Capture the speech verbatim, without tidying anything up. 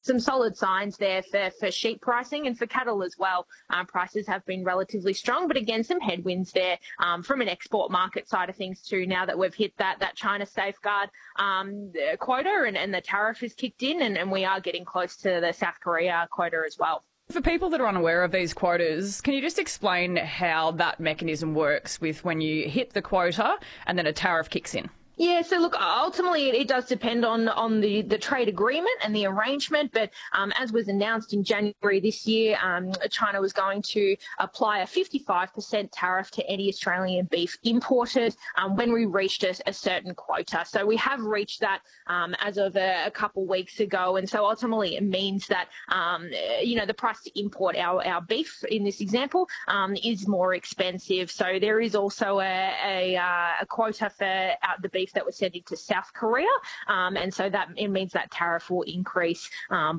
some solid signs there for, for sheep pricing and for cattle as well. Um, prices have been relatively strong, but again, some headwinds there um, from an export market side of things too, now that we've hit that, that China safeguard um, quota and, and the tariff is kicked in, and, and we are getting close to the South Korea quota as well. For people that are unaware of these quotas, can you just explain how that mechanism works with when you hit the quota and then a tariff kicks in? Yeah, so look, ultimately it, it does depend on on the, the trade agreement and the arrangement, but um, as was announced in January this year, um, China was going to apply a fifty-five percent tariff to any Australian beef imported um, when we reached a, a certain quota. So we have reached that um, as of a, a couple weeks ago, and so ultimately it means that um, you know the price to import our, our beef in this example um, is more expensive. So there is also a, a, a quota for uh, the beef that we're sending to South Korea, um, and so that it means that tariff will increase um,